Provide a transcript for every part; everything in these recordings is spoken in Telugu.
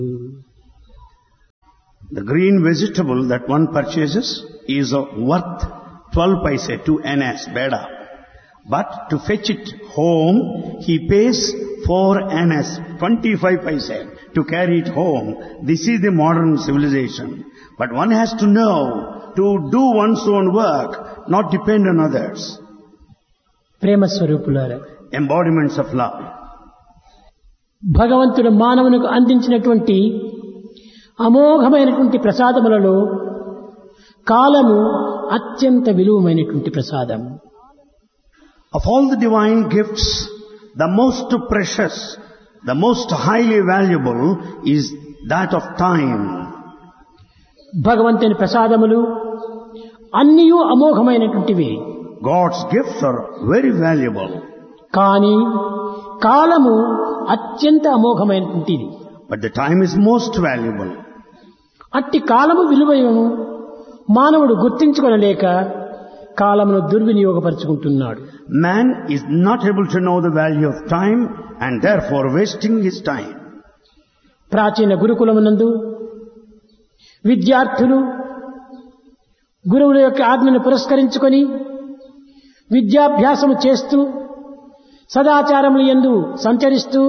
The green vegetable that one purchases is worth 12 paise, 2 annas, beda. But to fetch it home, he pays 4 annas, 25 paise, to carry it home. This is the modern civilization. But one has to know to do one's own work, not depend on others. ప్రేమ స్వరూపులారా, Embodiments of love. భగవంతుడు మానవునికి అందించినటువంటి అమోఘమైనటువంటి ప్రసాదములలో కాలము అత్యంత విలువమైనటువంటి ప్రసాదం. Of all the divine gifts, the most precious, the most highly valuable is that of time. భగవంతుని ప్రసాదములు అన్నియూ అమోఘమైనటువంటివి. God's gifts are very valuable. కానీ కాలము అత్యంత అమోఘమైనటువంటిది. But the time is most valuable. అట్టి కాలము విలువను మానవుడు గుర్తించుకొనలేక కాలమును దుర్వినియోగపరుచుకుంటున్నాడు. Man is not able to know the value of time and therefore wasting his time. ప్రాచీన గురుకులమునందు విద్యార్థులు గురువుల యొక్క ఆజ్ఞను పురస్కరించుకొని విద్యాభ్యాసము చేస్తూ సదాచారముల యందు సంచరిస్తూ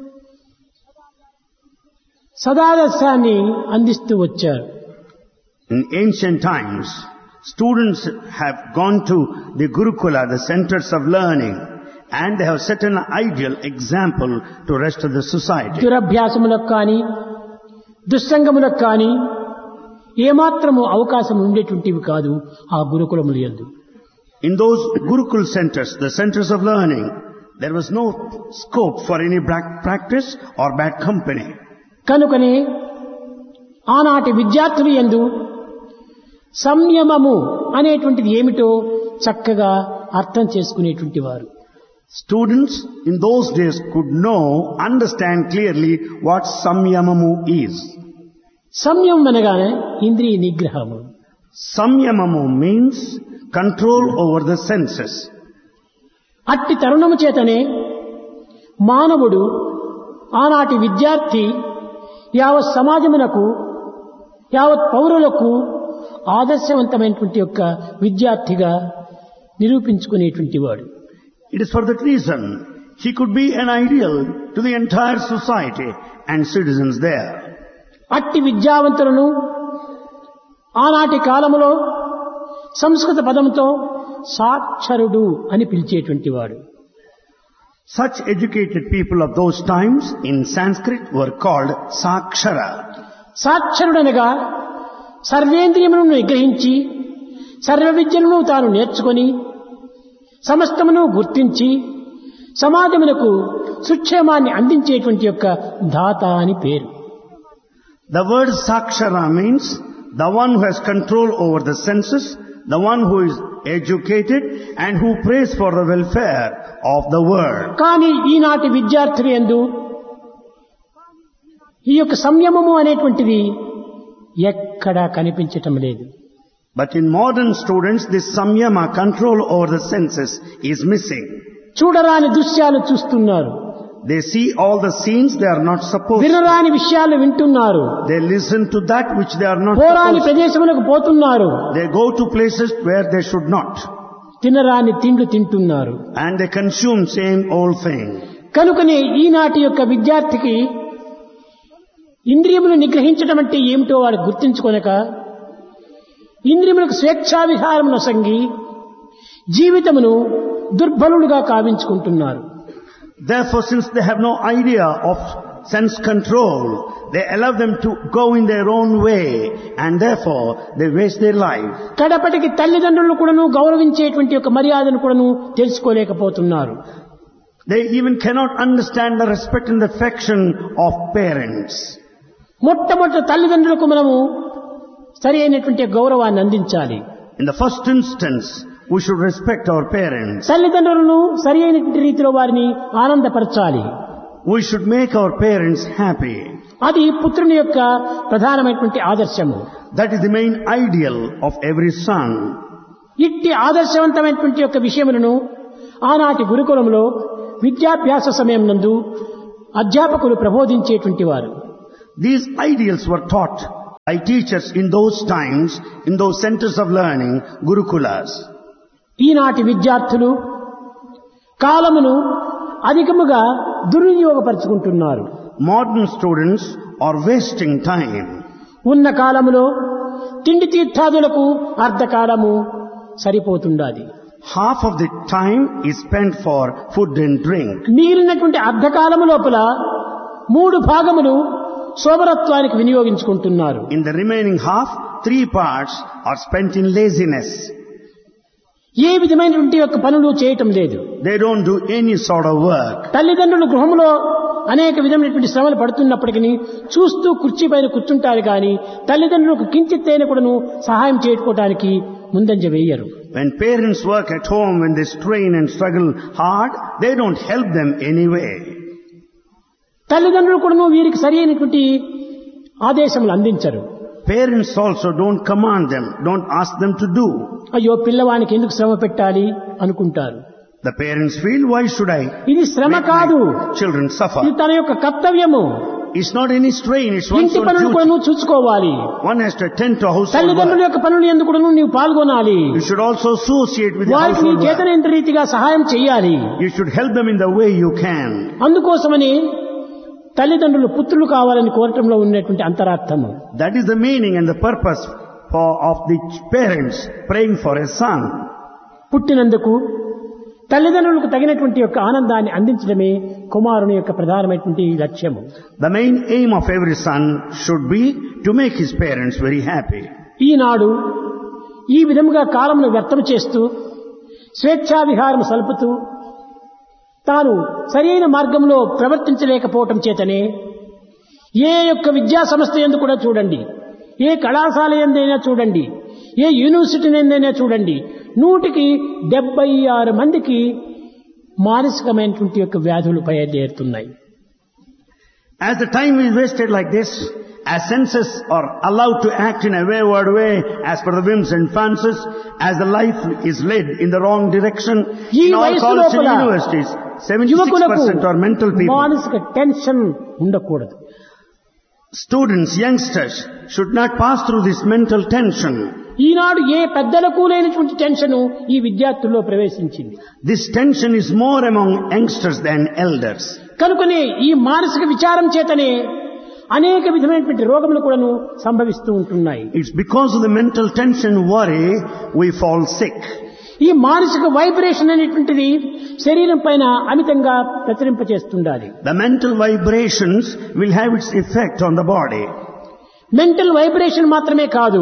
సదాదర్శాన్ని అందిస్తూ వచ్చారు. In ancient times, students have gone to the Gurukula, the centers of learning, and they have set an ideal example to rest of the society. దురభ్యాసములకు కానీ దుస్సంగములకు కానీ ఏమాత్రము అవకాశం ఉండేటువంటివి కాదు ఆ గురుకులముల యందు. In those Gurukul centers, the centers of learning, there was no scope for any bad practice or bad company. కనుకనే ఆనాటి విద్యార్థులు యందు సంయమము అనేటువంటిది ఏమిటో చక్కగా అర్థం చేసుకునేటువంటి వారు. Students in those days could understand clearly what samyamamu is. సంయమం అనగానే ఇంద్రియ నిగ్రహము. Samyamamu means control over the senses. అట్టి తరుణము చేతనే మానవుడు ఆనాటి విద్యార్థి యావత్ సమాజమునకు యావత్ పౌరులకు ఆదర్శవంతమైనటువంటి యొక్క విద్యార్థిగా నిరూపించుకునేటువంటి వాడు. It is for that reason he could be an ideal to the entire society and citizens there. అట్టి విద్యావంతులను ఆనాటి కాలములో సంస్కృత పదముతో సాక్షరుడు అని పిలిచేటువంటి వాడు. Such educated people of those times in Sanskrit were called Sakshara. సాక్షరుడనగా సర్వేంద్రియములను నిగ్రహించి సర్వ విద్యలను తాను నేర్చుకొని సమస్తమును గుర్తించి సమాజమునకు సుక్షేమాన్ని అందించేటువంటి యొక్క దాత అని పేరు. The word Sakshara means the one who has control over the senses, the one who is educated and who prays for the welfare of the world. కానీ ఈనాటి విద్యార్థులు యందు ఈ యొక్క సంయమము అనేటువంటిది ఎక్కడా కనిపించటం లేదు. But in modern students, this samyama, control over the senses, is missing. చూడరాని దృశ్యాలు చూస్తున్నారు. They see all the scenes they are not supposed to. వినరాని విషయాలు వింటున్నారు. They listen to that which they are not పోరాని supposed to. ప్రదేశములకు పోతున్నారు. They go to places where they should not. తినరాని తిండ్లు తింటున్నారు. And they consume same old thing. కనుకనే ఈనాటి యొక్క విద్యార్థికి ఇంద్రియములు నిగ్రహించడం అంటే ఏమిటో వాడు గుర్తించుకొనక ఇంద్రియములకు స్వేచ్ఛా విహారమును సంగి జీవితమును దుర్బలులుగా కావించుకుంటున్నారు. Therefore, since they have no idea of sense control, they allow them to go in their own way and therefore they waste their life. కడపటికి తల్లిదండ్రులను కూడాను గౌరవించేటువంటి ఒక మర్యాదను కూడాను తెలుసుకోలేకపోతున్నారు. They even cannot understand the respect and the affection of parents. మొట్టమొదటి తల్లిదండ్రులకు మనము సరి అయినటువంటి గౌరవాన్ని అందించాలి. In the first instance, we should respect our parents. తల్లిదండ్రులను సరి అయినటువంటి రీతిలో వారిని ఆనందపరచాలి. We should make our parents happy. అది పుత్రుని యొక్క ప్రధానమైనటువంటి ఆదర్శము. That is the main ideal of every son. ఇట్టి ఆదర్శవంతమైనటువంటి యొక్క విషయములను ఆనాటి గురుకులంలో విద్యాభ్యాస సమయం నందు అధ్యాపకులు ప్రబోధించేటువంటి వారు. These ideals were taught by teachers in those times, in those centers of learning, Gurukulas. ఈనాటి విద్యార్థులు కాలమును అధికముగా దుర్వినియోగపరుచుకుంటున్నారు. Modern students are wasting time. ఉన్న కాలములో తిండి తీర్థాదులకు అర్ధకాలము సరిపోతుండాలి. Half of the time is spent for food and drink. మిగిలినటువంటి అర్ధకాలము లోపల 3 భాగములు సోమరత్వానికి వినియోగించుకుంటున్నారు. In the remaining half, 3 parts are spent in laziness. ఏ విధమైనటువంటి యొక్క పనులు చేయటం లేదు. They don't do any sort of work. తల్లిదండ్రులు గృహంలో అనేక విధమైనటువంటి శ్రమలు పడుతున్నప్పటికీ చూస్తూ కుర్చీ పైన కూర్చుంటారు కానీ తల్లిదండ్రులకు కించిత్తైన కూడాను సహాయం చేయడానికి ముందంజ వేయరు. When parents work at home, when they strain and struggle hard, they don't help them anyway. తల్లిదండ్రులు కూడాను వీరికి సరైనటువంటి ఆదేశములు అందించరు. Parents also don't command them, don't ask them to do. అయ్యో పిల్లవానికి ఎందుకు శ్రమ పెట్టాలి అనుకుంటారు. The parents feel, why should I ఇది శ్రమ make కాదు, my children suffer? ఇది తన యొక్క కర్తవ్యము. It's not any strain, it's one's ఇంటి own పనులు duty. కూడా నువ్వు చూసుకోవాలి. One has to attend to household తల్లిదండ్రుల work. యొక్క పనులు ఎందుకు కూడా నీవు పాల్గొనాలి. You should also associate with the వారికి నీ household work. చేతనైన రీతిగా సహాయం చేయాలి. You should help them in the way you can. అందుకోసమని తల్లిదండ్రులు పుత్రులు కావాలని కోరటంలో ఉన్నటువంటి అంతరార్థము. That is the meaning and the purpose of the parents praying for a son. పుట్టినందుకు తల్లిదండ్రులకు తగినటువంటి యొక్క ఆనందాన్ని అందించడమే కుమారుని యొక్క ప్రధానమైనటువంటి లక్ష్యము. The main aim of every son should be to make his parents very happy. ఈనాడు ఈ విధముగా కాలమును వ్యర్థం చేస్తూ స్వేచ్ఛా విహారం సల్పుతూ తాను సరైన మార్గంలో ప్రవర్తించలేకపోవటం చేతనే ఏ యొక్క విద్యా సంస్థ యందు కూడా చూడండి, ఏ కళాశాల యందైనా చూడండి, ఏ యూనివర్సిటీ యందైనా చూడండి, 176 మందికి మానసికమైనటువంటి యొక్క వ్యాధులు బయలుదేరుతున్నాయి. As the time is wasted like this, as senses are allowed to act in a wayward way as per the whims and fancies, as the life is led in the wrong direction, in all colleges and universities, 76% are mental people. మానసిక టెన్షన్ ఉండకూడదు. Students, youngsters should not pass through this mental tension. ఈనాడు ఏ పెద్దలకు లేనటువంటి టెన్షన్ ఈ విద్యార్థుల్లో ప్రవేశించింది. This tension is more among youngsters than elders. కనుకనే ఈ మానసిక విచారం చేతనే అనేక విధమైనటువంటి రోగములు కూడాను సంభవిస్తూ ఉంటున్నాయి. It's because of the mental tension, worry, we fall sick. ఈ మానసిక వైబ్రేషన్ అనేటువంటిది శరీరం పైన అమితంగా ప్రసరింపచేస్తుండాలి. The mental vibrations will have its effect on the body. Mental vibration మాత్రమే కాదు,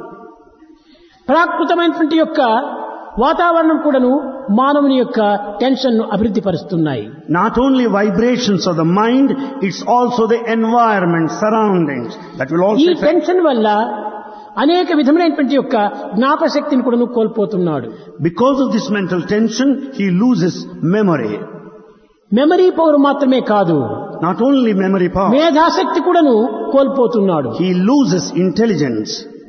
ప్రాకృతమైనటువంటి యొక్క వాతావరణం కూడాను మానవుని యొక్క టెన్షన్ ను అభివృద్ధి పరుస్తున్నాయి. Not only vibrations of the mind, it's also the environment, surroundings that will also ఈ affect. టెన్షన్ వల్ల అనేక విధమైనటువంటి యొక్క జ్ఞాపశక్తిని కూడాను కోల్పోతున్నాడు. Because of this mental tension, he loses memory. Memory power మాత్రమే కాదు, Not only memory power, మేధాశక్తి కూడాను కోల్పోతున్నాడు. he loses intelligence.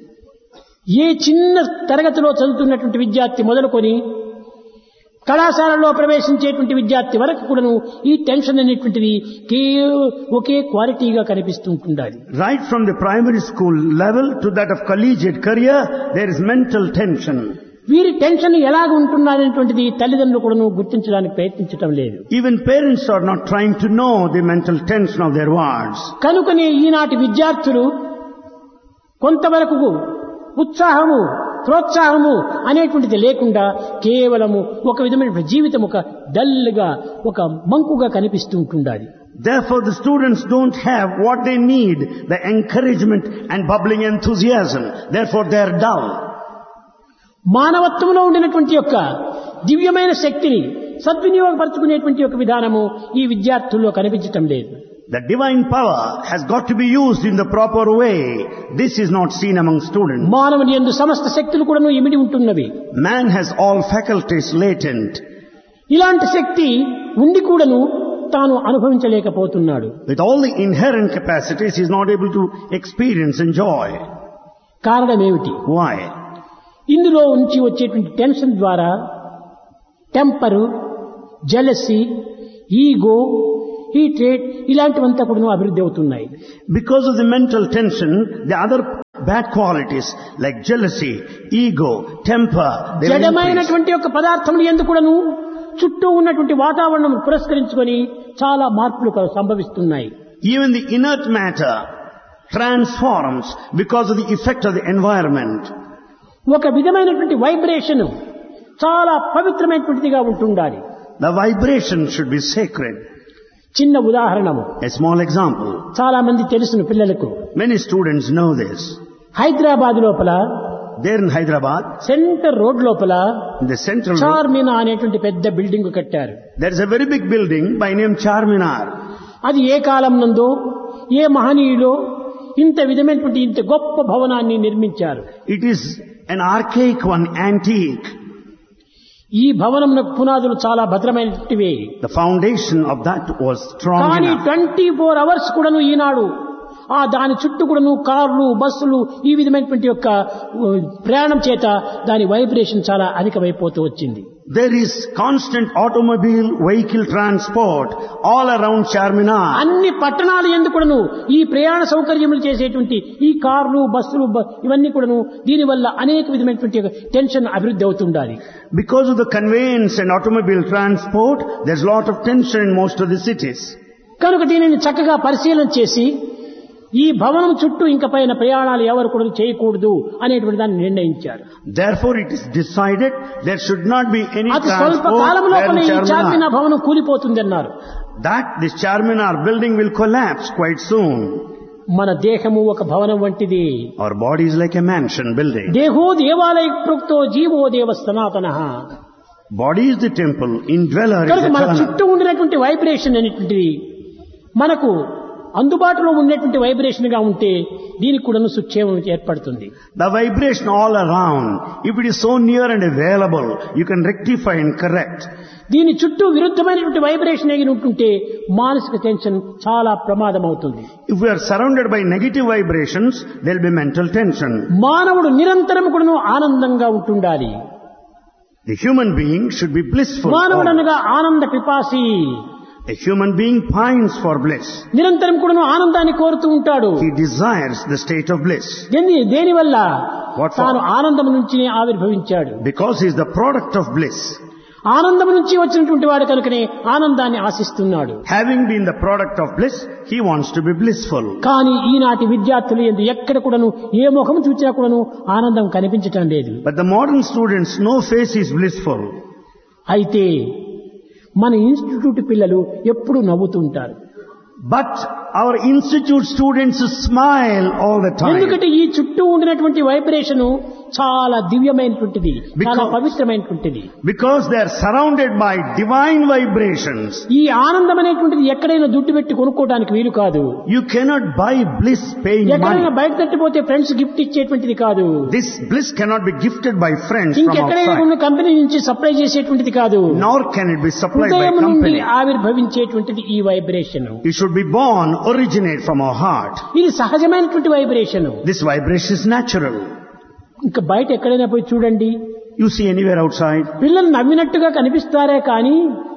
ఏ చిన్న తరగతిలో చదువుతున్నటువంటి విద్యార్థి మొదలుకొని కళాశాలలో ప్రవేశించేటువంటి విద్యార్థి వరకు కూడాను ఈ టెన్షన్ అనేటువంటిది ఒకే క్వాలిటీగా కనిపిస్తూ ఉంటుండాలి. Right from the primary school level to that of collegiate career, there is mental tension. వీరి టెన్షన్ ఎలాగ ఉంటున్నారనేటువంటిది తల్లిదండ్రులు కూడాను గుర్తించడానికి ప్రయత్నించడం లేదు. Even parents are not trying to know the mental tension of their wards. కనుకనే ఈనాటి విద్యార్థులు కొంతవరకు ఉత్సాహము, ప్రోత్సాహము అనేటువంటిది లేకుండా కేవలము ఒక విధమైన జీవితం ఒక డల్గా, ఒక మంకుగా కనిపిస్తూ ఉంటుండాలి. Therefore the students don't have what they need, the encouragement and bubbling enthusiasm. Therefore they are dull. మానవత్వంలో ఉండినటువంటి యొక్క దివ్యమైన శక్తిని సద్వినియోగపరచుకునేటువంటి యొక్క విధానము ఈ విద్యార్థుల్లో కనిపించటం లేదు. The divine power has got to be used in the proper way. This is not seen among students. మానవుని యందు సమస్త శక్తులు కూడాను ఇమిడి ఉంటున్నవి. Man has all faculties latent. ఇలాంటి శక్తి ఉండి కూడాను తాను అనుభవించలేకపోతున్నాడు. With all the inherent capacities, he is not able to experience and enjoy. కారణమేమిటి? Why? ఇందులో నుంచి వచ్చేటువంటి టెన్షన్ ద్వారా టెంపరు, జెలసీ, ఈగో హీట్రేట్ ఇలాంటివంతా కూడా అభివృద్ధి అవుతున్నాయి. Because of the mental tension, the other bad qualities like jealousy, ego, temper, they will increase. జడమైనటువంటి యొక్క పదార్థములు ఎందుకు కూడాను చుట్టూ ఉన్నటువంటి వాతావరణం పురస్కరించుకొని చాలా మార్పులు సంభవిస్తున్నాయి. Even the inert matter transforms because of the effect of the environment. ఒక విధమైనటువంటి వైబ్రేషన్ చాలా పవిత్రమైనటువంటిదిగా ఉంటుండాలి. The vibration should be sacred. చిన్న ఉదాహరణము, A small example. చాలా మంది తెలుసును పిల్లలకు. Many students know this. Hyderabad లోపల There in Hyderabad, centre road లోపల in the central road, చార్మినా అనేటువంటి పెద్ద బిల్డింగ్ కట్టారు. there is a very big building by name Charminar. అది ఏ కాలం నందో ఏ మహనీయులో ఇంత విధమైనటువంటి ఇంత గొప్ప భవనాన్ని నిర్మించారు. It is an archaic one, antique. ఈ భవనమునకు పునాదులు చాలా భద్రమైనటువంటివి. The foundation of that was strong కానీ enough. 24 hours కూడాను ఈనాడు దాని చుట్టూ కూడాను కార్లు బస్సులు ఈ విధమైనటువంటి యొక్క ప్రయాణం చేత దాని వైబ్రేషన్ చాలా అధికమైపోతూ వచ్చింది. There is constant automobile vehicle transport all around Charminar. అన్ని పట్టణాలు ఎందుకు కూడాను ఈ ప్రయాణ సౌకర్యములు చేసేటువంటి ఈ కార్లు బస్సులు ఇవన్నీ కూడాను దీనివల్ల అనేక విధమైనటువంటి టెన్షన్ అభివృద్ధి అవుతుండాలి. Because of the conveyance and automobile transport, there's a lot of tension in most of the cities. కనుక దీనిని చక్కగా పరిశీలన చేసి ఈ భవనం చుట్టూ ఇంక పైన ప్రయాణాలు ఎవరు కూడా చేయకూడదు అనేటువంటి దాన్ని నిర్ణయించారు. Therefore it is decided there should not be any అతి స్వల్ప కాలం transport లోపల ఈ there in చార్మినార్ Charminar. భవనం కూలిపోతుంది అన్నారు. That this Charminar building will collapse quite soon. మన దేహము ఒక భవనం వంటిది. Our body is like a mansion building. దేహో దేవాలయ ప్రోక్తో జీవో దేవ సనాతనః. Body is the temple, indweller is కనుక మన eternal. చుట్టూ ఉండినటువంటి వైబ్రేషన్ అనేటువంటిది మనకు అందుబాటులో ఉన్నటువంటి వైబ్రేషన్ గా ఉంటే దీనికి కూడా సుక్షేమం ఏర్పడుతుంది. The vibration all around, if it is so near and available, you can rectify and correct. దీని చుట్టూ విరుద్ధమైనటువంటి వైబ్రేషన్ ఏగి ఉంటుంటే మానసిక టెన్షన్ చాలా ప్రమాదం అవుతుంది. If we are surrounded by negative vibrations, there will be mental tension. మానవుడు నిరంతరం కూడా ఆనందంగా ఉంటుండాలి. The human being should be blissful. మానవుడు అనగా ఆనంద పిపాసి. A human being pines for bliss. నిరంతరం కూడా ఆనందాన్ని కోరుతూ ఉంటాడు. He desires the state of bliss. దేనివల్ల What for? తాను ఆనందం నుంచి ఆవిర్భవించాడు. Because he is the product of bliss. ఆనందం నుంచి వచ్చినటువంటి వాడు కనుకనే ఆనందాన్ని ఆశిస్తున్నాడు. Having been the product of bliss, he wants to be blissful. కానీ ఈనాటి విద్యార్థులు ఎక్కడ కూడాను ఏ ముఖం చూసినా కూడాను ఆనందం కనిపించటం లేదు. But the modern students, no face is blissful. అయితే మన ఇన్స్టిట్యూట్ పిల్లలు ఎప్పుడు నవ్వుతూ ఉంటారు. But our institute students smile all the time. ఎందుకంటే ఈ చుట్టూ ఉండినటువంటి వైబ్రేషన్ చాలా దివ్యమైనటువంటిది, చాలా పవిత్రమైనటువంటిది. Because they are surrounded by divine vibrations. ఈ ఆనందం అనేటువంటిది ఎక్కడైనా దుడ్డు పెట్టి కొనుక్కోవడానికి వీలు కాదు. You cannot buy bliss paying ఎక్కడైనా money. బయట తట్టిపోతే ఫ్రెండ్స్ గిఫ్ట్ ఇచ్చేటువంటిది కాదు. This bliss cannot be gifted by friends from ఇంకెక్కడైనా outside. ఉన్న కంపెనీ నుంచి సప్లై చేసేటువంటిది కాదు. Nor can it be supplied by హృదయం నుండి company. ఆవిర్భవించేటువంటిది ఈ vibration. It should be born, originate from our heart. ఇది సహజమైనటువంటి vibration. This vibration is natural. ఇంకా బయట ఎక్కడైనా పోయి చూడండి, You see anywhere outside, పిల్లలు నవ్వినట్టుగా కనిపిస్తారే కానీ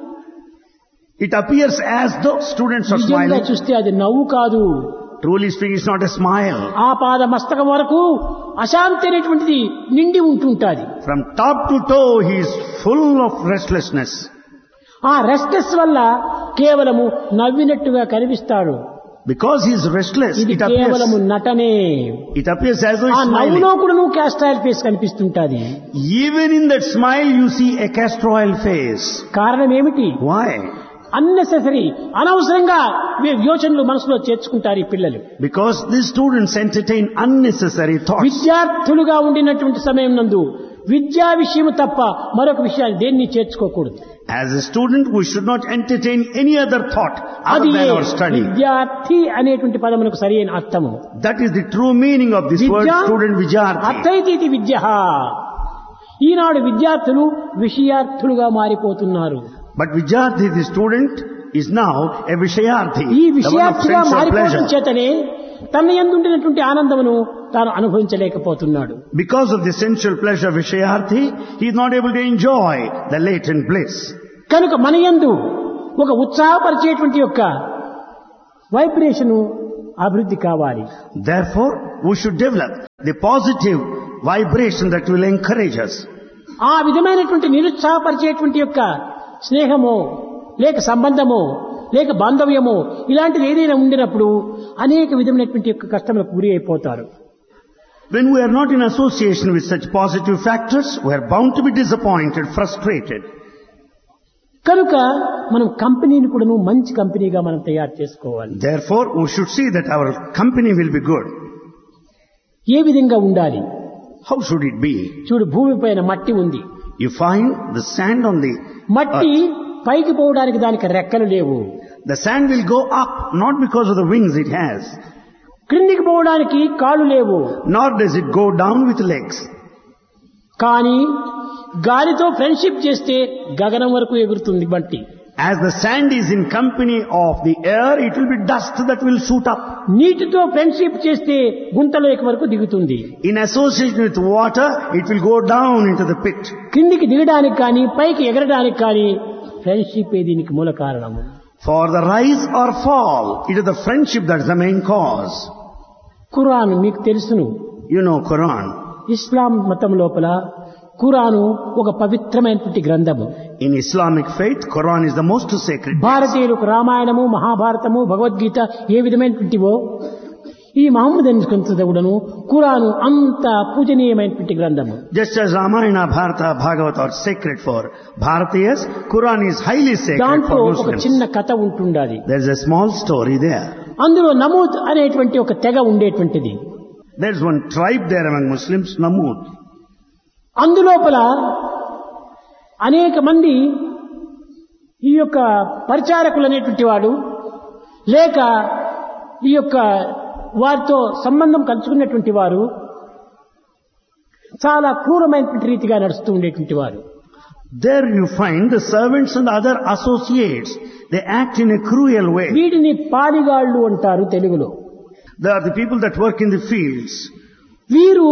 it appears as though students are నిజంగా smiling. చూస్తే అది నవ్వు కాదు. Truly speaking, it's not a smile. ఆ పాద మస్తకం వరకు అశాంతి అనేటువంటిది నిండి ఉంటుంటాది. From top to toe, he is full of restlessness. ఆ రెస్ట్లెస్ వల్ల కేవలము నవ్వినట్టుగా కనిపిస్తాడు. Because he is restless, ఇది it కేవలము appears నటనే. as though ఆ he's నవ్వులో smiling. కూడా నువ్వు క్యాస్ట్రాయల్ face కనిపిస్తుంటాది. Even in that smile, you see a castor oil face. కారణం ఏమిటి? Why? అన్నెసెసరీ అనవసరంగా యోచనలు మనసులో చేర్చుకుంటారు ఈ పిల్లలు. Because these students entertain unnecessary thoughts. విద్యార్థులుగా ఉండినటువంటి సమయం నందు విద్యా విషయం తప్ప మరొక విషయాన్ని దేన్ని చేర్చుకోకూడదు. As a student, we should not entertain any other thought అది other than our study. విద్యార్థి అనేటువంటి పదమునకు సరైన అర్థము. That is the true meaning of this word, student Vidyarthi. అర్థైతి విద్య. ఈనాడు విద్యార్థులు విషయార్థులుగా మారిపోతున్నారు. But Vidyarthi, the student, is now a Vishayarthi, ఈ the one of విషయార్థిగా sensual మారిపోవడం pleasure. చేతనే తన యందుండినటువంటి ఆనందమును తాను అనుభవించలేకపోతున్నాడు. Because of the sensual pleasure of Vishayarthi, he is not able to enjoy the latent bliss. కనుక మన యందు ఒక ఉత్సాహపరిచేటువంటి యొక్క వైబ్రేషన్ అభివృద్ధి కావాలి. Therefore, we should develop the positive vibration that will encourage us. ఆ విధమైనటువంటి నిరుత్సాహపరిచేటువంటి యొక్క స్నేహమో లేక సంబంధమో లేక బాంధవ్యమో ఇలాంటిది ఏదైనా ఉండినప్పుడు అనేక విధమైనటువంటి యొక్క కష్టములకు గురి అయిపోతారు. When we are not in association with such positive factors, we are bound to be disappointed, frustrated. కనుక మనం కంపెనీని కూడా మంచి కంపెనీగా మనం తయారు చేసుకోవాలి. Therefore, we should see that our company will be good. ఏ విధంగా ఉండాలి? How should it be? చూడు, భూమిపైన మట్టి ఉంది. You find the sand on the మట్టి పైకి పోవడానికి దానికి రెక్కలు లేవు. The sand will go up, not because of the wings it has. క్రిందికి పోవడానికి కాళ్ళు లేవు. Nor does it go down with legs. కానీ గాలితో ఫ్రెండ్షిప్ చేస్తే గగనం వరకు ఎగురుతుంది మట్టి. As the sand is in company of the air, it will be dust that will shoot up. నీటితో ఫ్రెండ్షిప్ చేస్తే గుంతలోకి వరకు దిగుతుంది. In association with water, it will go down into the pit. కిందికి దిగడానికి కానీ పైకి ఎగరడానికి కానీ ఫ్రెండ్షిప్ దీనికి మూల కారణము. For the rise or fall, it is the friendship that is the main cause. Quran మీకు తెలుసును. You know Quran. ఇస్లాం మతం లోపల ఖురాను ఒక పవిత్రమైనటువంటి గ్రంథము. In Islamic faith, Quran is the most sacred. భారతీయులకు రామాయణము, మహాభారతము, భగవద్గీత ఏ విధమైనటువంటివో ఈ మహమ్మద్ కూడాను ఖురాను అంత పూజనీయమైనటువంటి గ్రంథము. Just as Ramayana, Bharata, Bhagavata are sacred for Bharatiyas, Quran is highly sacred దాంట్లో for ఒక Muslims. చిన్న కథ ఉంటుండాలి. There is a small story there. అందులో నమూద్ అనేటువంటి ఒక తెగ ఉండేటువంటిది. There is one tribe there among Muslims, Namud. అందులోపల అనేక మంది ఈ యొక్క పరిచారకులు అనేటువంటి వాడు లేక ఈ యొక్క వారితో సంబంధం కలుసుకున్నటువంటి వారు చాలా క్రూరమైనటువంటి రీతిగా నడుస్తూ ఉండేటువంటి వారు. There you find the servants and other associates. They act in a cruel way. వీటిని పాలిగాళ్ళు అంటారు తెలుగులో. They are the people that work in the fields. వీరు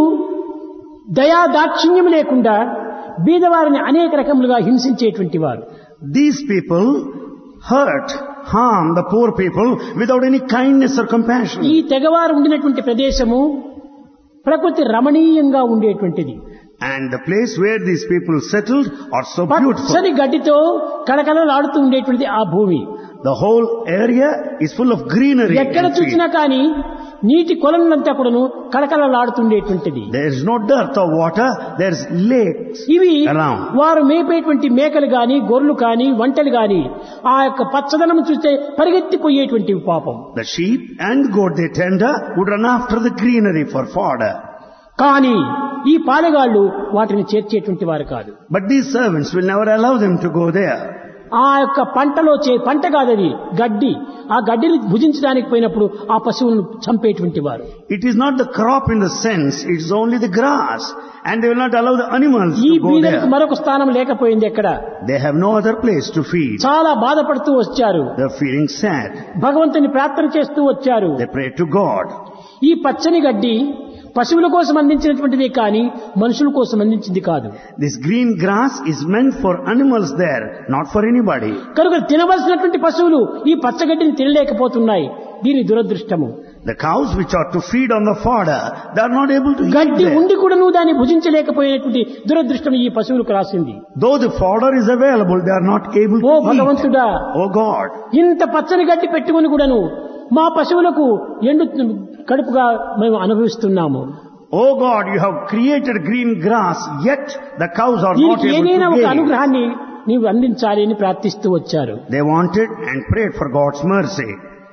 దయా దాక్షిణ్యం లేకుండా బీదవారిని అనేక రకములుగా హింసించేటువంటి వారు. These people hurt, harm the poor people without any kindness or compassion. ఈ తెగవారు ఉండినటువంటి ప్రదేశము ప్రకృతి రమణీయంగా ఉండేటువంటిది. And the place where these people settled are so beautiful. పచ్చని గడ్డితో కళకళలాడుతూ ఉండేటువంటిది ఆ భూమి. The whole area is full of greenery. ఎక్కడ and చూసినా trees. కానీ నీటి కొలనులంతా కూడాను కళకళలాడుతుండేటువంటిది. There is no dearth of water. There is lakes ఇవి around. వారు మేపేటువంటి మేకలు గాని గొర్రెలు గాని వంటలు గాని ఆ యొక్క పచ్చదనం చూస్తే పరిగెత్తిపోయేటువంటివి పాపం. The sheep and goat they tender would run after the greenery for fodder. కానీ ఈ పాలెగాళ్ళు వాటిని చేర్చేటువంటి వారు కాదు. But these servants will never allow them to go there. ఆ యొక్క పంటలో పంట కాదది గడ్డి. ఆ గడ్డిని భుజించడానికి పోయినప్పుడు ఆ పశువులను చంపేటువంటి వారు. It is not the crop in the sense, it is only the grass. And they will not allow the animals ఈ to go బీదలకు there. మరొక స్థానం లేకపోయింది ఎక్కడ. They have no other place to feed. చాలా బాధపడుతూ వచ్చారు. They are feeling sad. భగవంతుని ప్రార్థన చేస్తూ వచ్చారు. They pray to God. ఈ పచ్చని గడ్డి పశువుల కోసం అందించినటువంటిదే కానీ మనుషుల కోసం అందించింది కాదు. This green grass is meant for animals there, not for anybody. కనుక తినవలసినటువంటి పశువులు ఈ పచ్చగడ్డిని తినలేకపోతున్నాయి. దీని దురదృష్టము. The cows which are to feed on the fodder, they are not able to eat గడ్డి there. ఉండి కూడా నువ్వు దాన్ని భుజించలేకపోయినటువంటి దురదృష్టం ఈ పశువులకు రాసింది. Though the fodder is available, they are not able oh to eat. భగవంతుడా, Oh God, ఇంత పచ్చని గడ్డి పెట్టుకుని కూడాను మా పశువులకు ఎండు కడుపుగా మేము అనుభవిస్తున్నాము. oh God, you have created green grass, yet the cows are not దీనికి able ఏదైనా to ఒక gain. అనుగ్రహాన్ని నీవు అందించాలి అని ప్రార్థిస్తూ వచ్చారు. They wanted and prayed for God's mercy.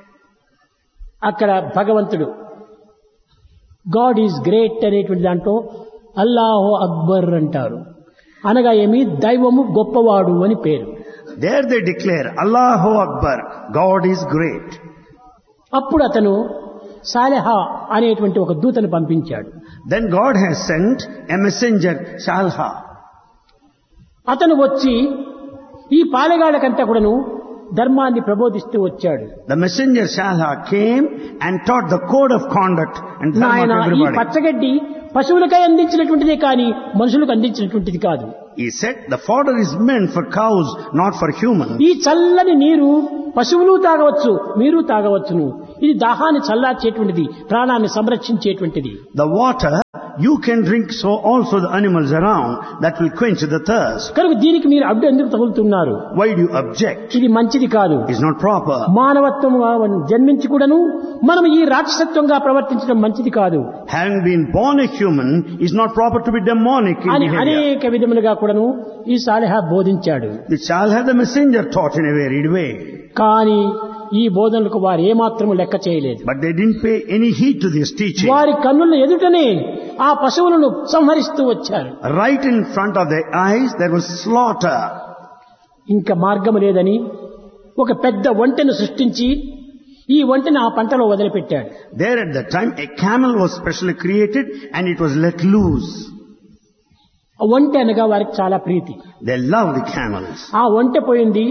అక్కడ భగవంతుడు గాడ్ ఈజ్ గ్రేట్ అనేటువంటి దాంట్లో అల్లాహు అక్బర్ అంటారు. అనగా ఏమి, దైవము గొప్పవాడు అని పేరు. There they declare, Allahu Akbar, God is great. అప్పుడు అతను సాలెహా అనేటువంటి ఒక దూతను పంపించాడు. Then God has sent a messenger, Shalha. అతను వచ్చి ఈ పాలెగాళ్ళకంతా కూడాను ధర్మాన్ని ప్రబోధిస్తూ వచ్చాడు. The messenger Shalha came and taught the code of conduct and dharma నాయన, to ఈ everybody. పచ్చగడ్డి పశువులకై అందించినటువంటిదే కానీ మనుషులకు అందించినటువంటిది కాదు. He said the fodder is meant for cows, not for humans. ఈ చల్లని నీరు పశువులు తాగవచ్చు, మీరు తాగవచ్చును. ఇది దాహాన్ని చల్లార్చేటువంటిది, ప్రాణాన్ని సంరక్షించేటువంటిది. The water you can drink, so also the animals around, that will quench the thirst. కనుక దీనికి మీరు అడ్డు ఎందుకు తగులుతున్నారు? Why do you object? ఇది మంచిది కాదు. It's not proper. మానవత్వంగా జన్మించి కూడాను మనం ఈ రాక్షసత్వంగా ప్రవర్తించడం మంచిది కాదు. Having been born a human is not proper to be demonic in అని behavior. అనేక విధములుగా కూడాను ఈ సాలిహా బోధించాడు. The Salih the messenger taught in a varied way. కానీ ఈ బోధనలకు వారు ఏమాత్రము లెక్క చేయలేదు. But they didn't pay any heed to this teaching. వారి కన్నుల ఎదుటనే ఆ పశువులను సంహరిస్తూ వచ్చారు. Right in front of their eyes there was slaughter. ఇంకా మార్గం లేదని ఒక పెద్ద ఒంటెను సృష్టించి ఈ ఒంటెను ఆ పంటలో వదిలిపెట్టాడు. There at that time a camel was specially created and it was let loose. ఆ ఒంటె అనగా వారికి చాలా ప్రీతి. They loved the camels. ఆ ఒంటె పోయింది,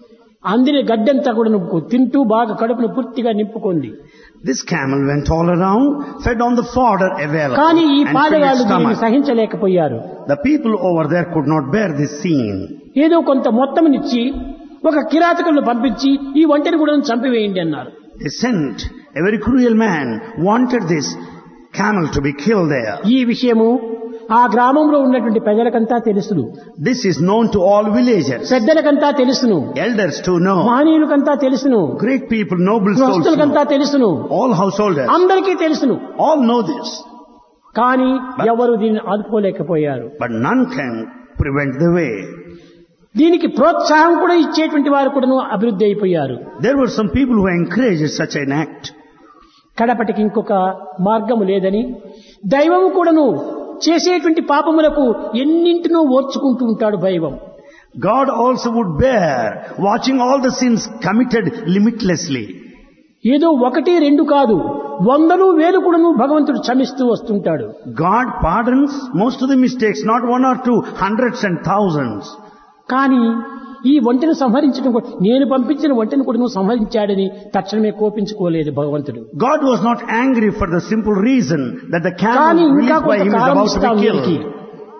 అందిన గడ్డంతా కూడా తింటూ బాగా కడుపును పూర్తిగా నింపుకుంది. This camel went all around, fed on the fodder available, కానీ ఈ and filled పాలెగాళ్ళు its దీన్ని stomach. సహించలేకపోయారు. The people over there could not bear this scene. ఏదో కొంత మొత్తంనిచ్చి ఒక కిరాతకులను పంపించి ఈ ఒంటెని కూడా చంపివేయండి అన్నారు. They sent a very cruel man, wanted this camel to be killed there. ఈ విషయము ఆ గ్రామంలో ఉన్నటువంటి ప్రజలకంతా తెలుసును, This is known to all villagers. పెద్దలకంతా తెలుసును, Elders too know. మహనీయులకంతా తెలుసును, Great people, noble souls గృహస్థులకంతా know. తెలుసును, All householders. అందరికీ తెలుసును. All know this. కానీ ఎవరు దీన్ని ఆదుకోలేకపోయారు. But none can prevent the way. దీనికి ప్రోత్సాహం కూడా ఇచ్చేటువంటి వారు కూడాను అభివృద్ధి అయిపోయారు. There were some people who encouraged such an act. కడపటికి ఇంకొక మార్గము లేదని దైవము కూడాను చేసేటువంటి పాపములకు ఎన్నింటినో ఓర్చుకుంటూ ఉంటాడు దైవం. God also would bear, watching all the sins committed limitlessly. ఏదో ఒకటి రెండు కాదు, వందలు వేలు కూడాను భగవంతుడు క్షమిస్తూ వస్తుంటాడు. God pardons most of the mistakes, not one or two, hundreds and thousands. కానీ ఈ ఒంటెను సంహరించడం కూడా, నేను పంపించిన ఒంటెను కూడా నువ్వు సంహరించాడని తక్షణమే కోపించుకోలేదు భగవంతుడు. God was not angry for the simple reason that the కానీ camel ఇంకా released by him is కొంతకాలం about to ఇస్తాం be వీరికి, killed.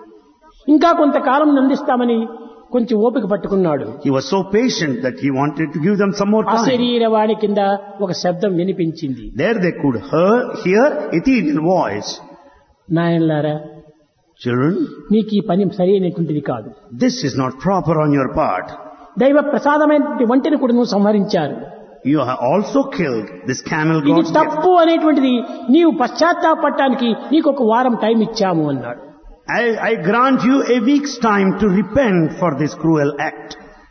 ఇంకా కొంతకాలం నందిస్తామని కొంచెం ఓపిక పట్టుకున్నాడు. He was so patient that he wanted to give them some more time. అశరీరవాణి కింద ఒక శబ్దం వినిపించింది. There they could hear ethereal voice. నాయనలారా, Children, నీకు ఈ పని సరైనటువంటిది కాదు. this is not proper on your part. దైవ ప్రసాదమైనటువంటి ఒంటెను కూడా నువ్వు సంహరించారు. You have also killed this camel ఇది God's gift. తప్పు అనేటువంటిది నీవు పశ్చాత్తాపడటానికి నీకు ఒక వారం టైం ఇచ్చాము అన్నాడు. I grant you a week's time to repent for this cruel act.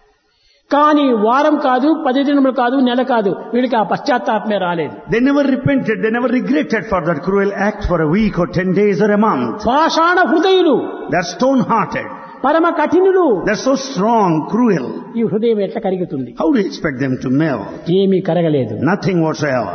కానీ వారం కాదు, 10 దినములు కాదు, నెల కాదు, వీడికి ఆ పశ్చాత్తాపమే రాలేదు. They never repented, they never regretted for that cruel act for a week or 10 days or a month. పాషాణ హృదయులు, They're stone-hearted. పరమ కఠినులు. They're so strong, cruel. ఈ హృదయం ఎట్లా కరుగుతుంది? How do you expect them to melt? ఏమీ కరగలేదు. Nothing whatsoever.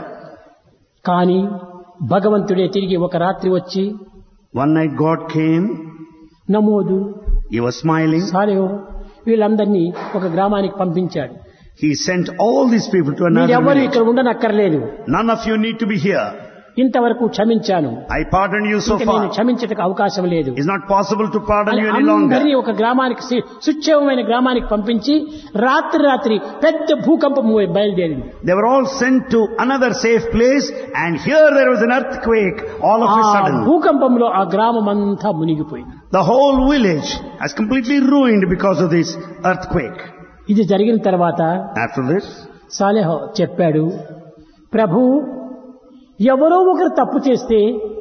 కానీ భగవంతుడే తిరిగి ఒక రాత్రి వచ్చి One night God came, నమోదు, He was smiling. సాలేహు వీళ్ళందరినీ ఒక గ్రామానికి పంపించాడు. He sent all these people to another మీరెవ్వరూ village. ఇక్కడ ఉండనక్కర్లేదు, None of you need to be here. ఇంతవరకు క్షమించాను, I pardon you so ఇక నేను far. క్షమించటకు అవకాశం లేదు. It's not possible to pardon you any అందరినీ longer. ఒక గ్రామానికి సుక్షేమమైన గ్రామానికి పంపించి రాత్రి పెద్ద భూకంపం బయలుదేరింది. They were all sent to another safe place, and here there was an earthquake all of a ఆ sudden. భూకంపంలో ఆ గ్రామం అంతా మునిగిపోయింది. The whole village has completely ruined because of this earthquake. ఇది జరిగిన తర్వాత After this, సాలెహ్ చెప్పాడు, ప్రభు, ఎవరో ఒకరు తప్పు చేస్తే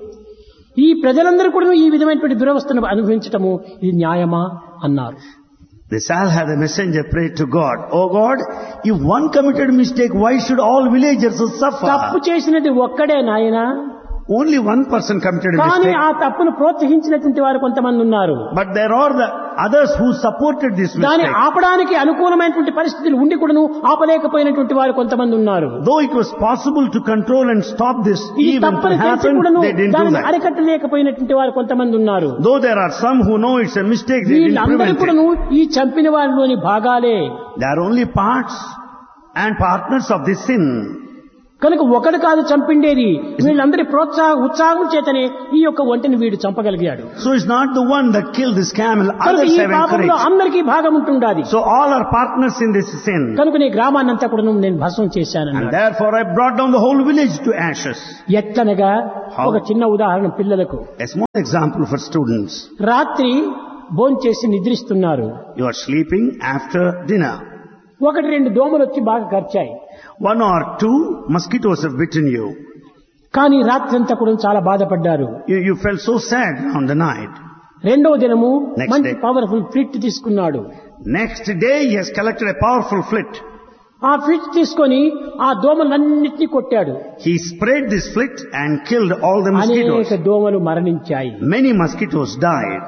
ఈ ప్రజలందరూ కూడా ఈ విధమైనటువంటి దురవస్థను అనుభవించటము ఇది న్యాయమా అన్నారు. the Salih the messenger prayed to God, "Oh God, if one committed mistake, why should all villagers suffer?" తప్పు చేసినది ఒక్కడే నాయనా, Only one person committed a కానీ mistake. ఆ తప్పును ప్రోత్సహించినటువంటి వారు కొంతమంది ఉన్నారు. But there are the others who supported this దాన్ని mistake. ఆపడానికి అనుకూలమైనటువంటి పరిస్థితులు ఉండి కూడాను ఆపలేకపోయినటువంటి వారు కొంతమంది ఉన్నారు. Though it was possible to control and stop this ఇది event to తప్పని తెలిసి happen, కూడాను they didn't do దాన్ని that. అరికట్టలేకపోయినటువంటి వారు కొంతమంది ఉన్నారు. Though there are some who know it's a mistake, they didn't వీళ్ళందరూ prevent it. కూడాను ఈ చంపిన వారిలోని భాగాలే. They are only parts and partners of this sin. కనుక ఒకడు కాదు చంపిండేది, వీళ్ళందరి ఉత్సాహం చేతనే ఈ యొక్క ఒంటిని వీడు చంపగలిగాడు. So it's not the one that killed this camel, కనుక others ఈ have పాపంలో encouraged. అందరికీ భాగం ఉంటుండాలి. So all are partners in this sin. కనుక నీ గ్రామాన్నంతా కూడా నేను భస్మం చేశాను. And therefore I brought down the whole village to ashes. ఎట్లనగా ఒక చిన్న ఉదాహరణ పిల్లలకు. A small example for students. రాత్రి భోంచేసి నిద్రిస్తున్నారు. You are sleeping after dinner. ఒకటి రెండు దోమలు వచ్చి బాగా కరిచాయి. 1 or 2 mosquitoes have bitten you. కానీ రాత్రి అంతా కూడా చాలా బాధపడ్డారు. You felt so sad on the night. రెండవ దినము Next మంచి day. పవర్ఫుల్ ఫ్లిట్ తీసుకున్నాడు. Next day he has collected a powerful flit. ఆ ఫ్లిట్ తీసుకొని ఆ దోమలన్నింటినీ కొట్టాడు. He sprayed this flit and killed all the mosquitoes. అనేక దోమలు మరణించాయి. Many mosquitoes died.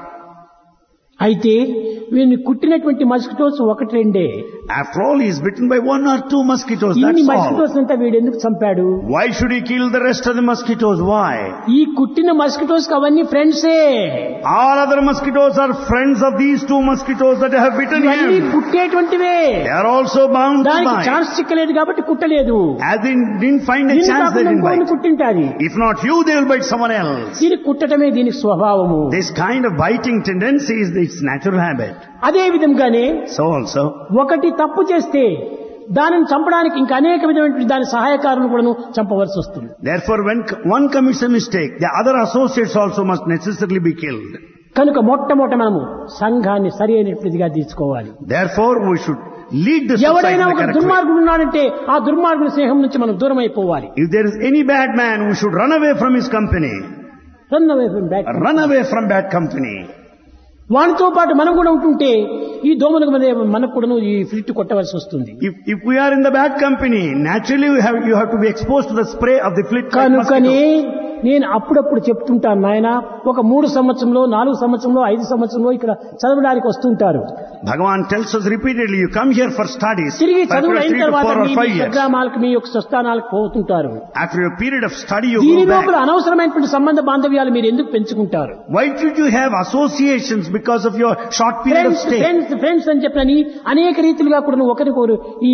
అయితే వీరిని కుట్టినటువంటి మస్కిటోస్ ఒకటి రెండే. After all, he is bitten by 1 or 2 mosquitoes. ఇన్ని That's all. మస్కిటోస్ అంతా వీడు ఎందుకు చంపాడు? Why should he kill the rest of the mosquitoes? Why? ఈ కుట్టిన మస్కిటోస్ అవన్నీ ఫ్రెండ్సే. All other mosquitoes are friends of these 2 mosquitoes that have bitten ఇవన్నీ him. కుట్టేటువంటివే. They are also bound to దానికి bite. ఛాన్స్ చిక్కలేదు కాబట్టి కుట్టలేదు. As they didn't find a chance, they didn't bite. కుట్టింటాది. If not you, they will bite someone else. దీనికి కుట్టటమే దీనికి స్వభావము. This kind of biting tendency is its natural habit. అదే విధంగానే So also, ఒకటి తప్పు చేస్తే దానిని చంపడానికి ఇంకా అనేక విధమైనటువంటి దాని సహాయకారులను కూడా చంపవలసి వస్తుంది. therefore, when one commits a mistake, the other associates also must necessarily be killed. కనుక మొట్టమొదట మనము సంఘాన్ని సరి అయినటువంటిదిగా తీసుకోవాలి. Therefore, we should lead the society ఎవడైనా in the ఒక correct way. దుర్మార్గుడు ఉన్నాడంటే ఆ దుర్మార్గుడి స్నేహం నుంచి మనం దూరం అయిపోవాలి. If there is any bad man, we should run away from his company. Run away from bad. Run away from bad company. వానితో పాటు మనం కూడా ఉంటుంటే ఈ దోమలకు మనకు కూడా ఈ ఫ్లిట్ కొట్టవలసి వస్తుంది. If we are in the bad company, naturally you have to be exposed to the spray of the flit. కనుకనే నేను అప్పుడప్పుడు చెప్తుంటాను, నాయన ఒక 3 సంవత్సరంలో 4 సంవత్సరంలో 5 సంవత్సరంలో ఇక్కడ చదవడానికి వస్తుంటారు. Bhagavan tells us repeatedly, you come here for studies. తిరిగి చదువు అయిన 3 to తర్వాత 4 or 5 years. స్వగ్రామాలకు మీ యొక్క స్వస్థానాలకు పోతుంటారు. After a period of study, you దీని go లోపల back. అనవసరమైనటువంటి సంబంధ బాంధవ్యాలు మీరు ఎందుకు పెంచుకుంటారు? Why should you have associations because of your short period of stay? Friends అని చెప్పని అనేక రీతిలుగా కూడా ఒకరికొకరు ఈ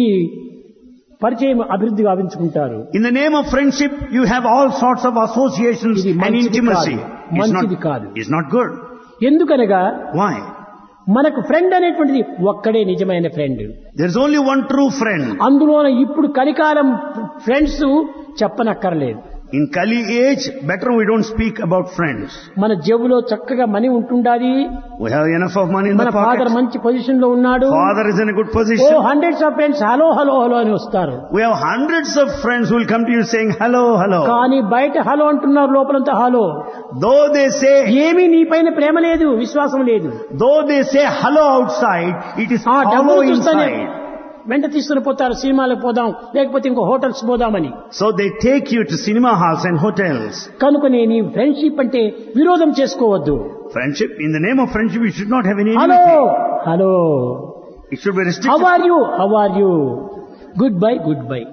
పరిచయం అభివృద్ధి గావించుకుంటారు. In the name of friendship, you have all sorts of associations ఇది and మంచిది intimacy. కాదు. మంచిది కాదు. It's not good. ఎందుకనగా Why? మనకు ఫ్రెండ్ అనేటువంటిది ఒక్కడే నిజమైన friend. There is only one true friend. అందులోన ఇప్పుడు కలికాలం ఫ్రెండ్స్ చెప్పనక్కర్లేదు. In Kali age, better we don't speak about friends. మన జేబులో చక్కగా మనీ ఉంటుండాలి. We have enough of money in మన the pocket. ఫాదర్ మంచి పొజిషన్ లో ఉన్నాడు. Father is in a good position. Hundreds of friends hello hello hello అని వస్తారు. We have hundreds of friends who will come to you saying hello, hello. కానీ బయట హలో అంటున్నారు, లోపలంతా హలో. Though they say, ఏమీ నీ పైన ప్రేమ లేదు, విశ్వాసం లేదు. though they say hello outside, it is ఆ hollow డబ్బులు చూస్తేనే inside. వెంట తీసుకుని పోతారు, సినిమాలకు పోదాం లేకపోతే ఇంకో హోటల్స్ పోదామని. So they take you to cinema halls and hotels. కనుక నీ ఫ్రెండ్షిప్ అంటే విరోధం చేసుకోవద్దు. Friendship, in the name of friendship, you should not have any hello enmity. Hello, It should be how restricted. Are you, how are you, good bye good bye.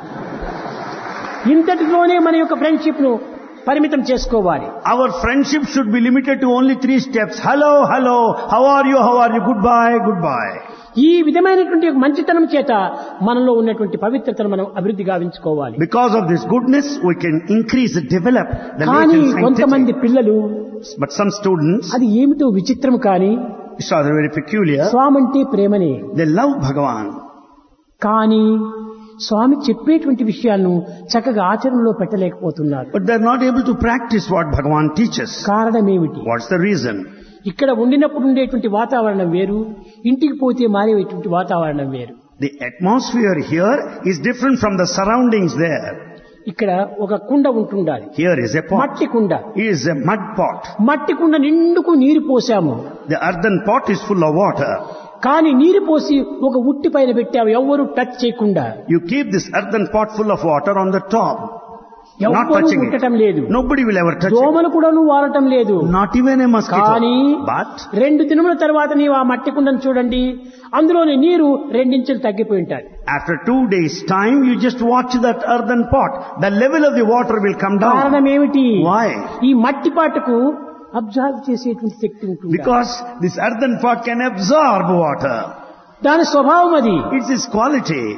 ఇంతటిలోనే మన యొక్క ఫ్రెండ్షిప్ ను పరిమితం చేసుకోవాలి. Our friendship should be limited to only 3 steps. Hello, hello, how are you, goodbye, goodbye. ఈ విధమైనటువంటి మంచితనం చేత మనలో ఉన్నటువంటి పవిత్రతను మనం అభివృద్ధి గావించుకోవాలి. Because of this goodness, we can increase and develop the కానీ latent కొంతమంది sanctity. పిల్లలు But some students, అది ఏమిటో విచిత్రం, కానీ it's rather very peculiar. స్వామంటే ప్రేమనే. They love Bhagavan. కానీ స్వామి చెప్పేటువంటి విషయాలను చక్కగా ఆచరణలో పెట్టలేకపోతున్నారు. But they're not able to practice what Bhagavan teaches. కారణం ఏమిటి? What's the reason? ఇక్కడ ఉండినప్పుడు ఉండేటువంటి వాతావరణం వేరు, ఇంటికి పోతే మారేటువంటి వాతావరణం వేరు. The atmosphere here is different from the surroundings there. ఇక్కడ ఒక కుండ ఉంటుండాలి. Here is a pot. మట్టి కుండ. It is a mud pot. మట్టి కుండ నిండుకు నీరు పోసాము. The earthen pot is full of water. కానీ నీరు పోసి ఒక ఉట్టి పైన పెట్టాము, ఎవ్వరూ టచ్ చేయకుండా. You keep this earthen pot full of water on the top. Not ఎవ్వరూ touching ముట్టడం it. లేదు. Nobody will ever touch it. దోమలు కూడా వాడటం లేదు. Not even a mosquito. కానీ But 2 దినముల తర్వాత నీవు ఆ మట్టి కుండను చూడండి, అందులోని నీరు 2 ఇంచులు తగ్గిపోయి ఉంటాయి. after 2 days' time, you just watch that earthen pot. The level of the water will come down. కారణం ఏమిటి? Why? ఈ మట్టి పాటకు అబ్జర్వ్ చేసేటువంటి శక్తి ఉంటుంది. Because this earthen pot can absorb water. దాని స్వభావం అది. It's its quality.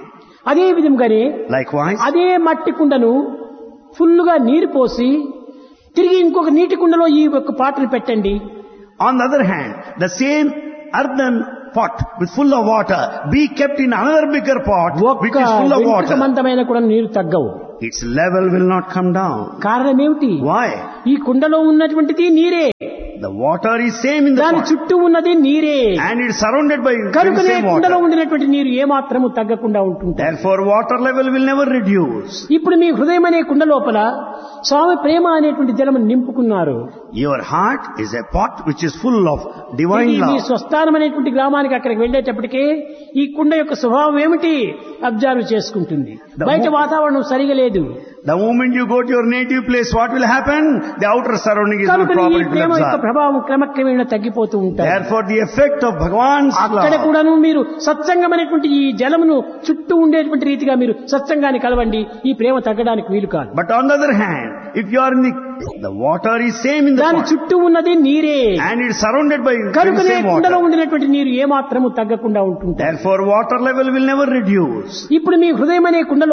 అదే విధంగానే Likewise, అదే మట్టి కుండను ఫుల్లుగా నీరు పోసి తిరిగి ఇంకొక నీటి కుండలో ఈ యొక్క పాటను పెట్టండి. on the other hand, the same earthen pot with full of water be kept in another bigger pot which is full of ఒక్క water. మందమైన కూడా నీరు తగ్గవు. Its level will not come down. కారణం ఏమిటి? Why? ఈ కుండలో ఉన్నటువంటిది నీరే, The water is same in the దాని pot చుట్టూ ఉన్నది నీరే, and it is surrounded by the కనుకనే same కుండలో water. ఉండినటువంటి నీరు ఏమాత్రము తగ్గకుండా ఉంటుంది. Therefore, water level will never reduce. ఇప్పుడు మీ హృదయం అనే కుండ లోపల స్వామి ప్రేమ అనేటువంటి జలము నింపుకున్నారు. Your heart is a pot which is full of divine ఇది మీ love. స్వస్థానం అనేటువంటి గ్రామానికి అక్కడికి వెళ్ళేటప్పటికే ఈ కుండ యొక్క స్వభావం ఏమిటి అబ్జర్వ్ చేసుకుంటుంది. బయట వాతావరణం సరిగా లేదు. The moment you go to your native place, what will happen? The outer surrounding is not కనుక ఈ properly ప్రేమ యొక్క observed. ప్రభావం క్రమక్రమేణా తగ్గిపోతూ ఉంటాయి. Therefore, the effect of Bhagavan's అక్కడ love. కూడాను మీరు సత్సంగం అనేటువంటి ఈ జలమును చుట్టూ ఉండేటువంటి రీతిగా మీరు సత్సంగాన్ని కలవండి, ఈ ప్రేమ తగ్గడానికి వీలు కాదు. But on the other hand, if you are in the water is same in the దాని pot చుట్టూ ఉన్నది నీరే, and it is surrounded by the కనుకనే same కుండలో water. ఉండినటువంటి నీరు ఏమాత్రము తగ్గకుండా ఉంటుంది. Therefore, water level will never reduce. ఇప్పుడు మీ హృదయం అనే కుండలో